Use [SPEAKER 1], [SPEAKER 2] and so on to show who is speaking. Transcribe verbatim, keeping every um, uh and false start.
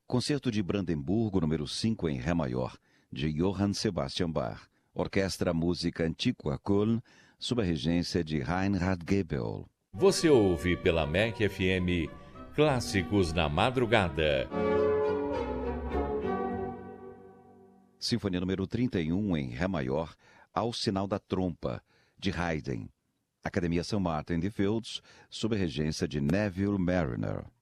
[SPEAKER 1] Concerto de Brandemburgo, número cinco, em Ré maior, de Johann Sebastian Bach. Orquestra Música Antiqua Köln, sob a regência de Reinhard Goebel.
[SPEAKER 2] Você ouve pela M E C F M Clássicos na Madrugada.
[SPEAKER 1] Sinfonia número trinta e um, em Ré maior, Ao Sinal da Trompa, de Haydn. Academia São Martin de Fields, sob a regência de Neville Marriner.